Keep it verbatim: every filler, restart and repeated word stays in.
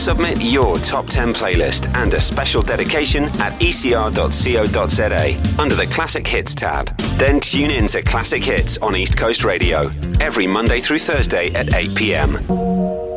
Submit your top ten playlist and a special dedication at e c r dot co dot z a under the Classic Hits tab. Then tune in to Classic Hits on East Coast Radio every Monday through Thursday at eight p m.